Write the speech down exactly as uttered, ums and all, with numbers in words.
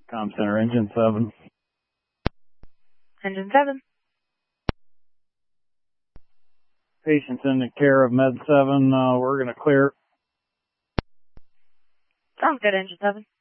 Com Center, Engine seven. Engine seven. Patient's in the care of Med seven. Uh, we're going to clear. Sounds good, Engine seven.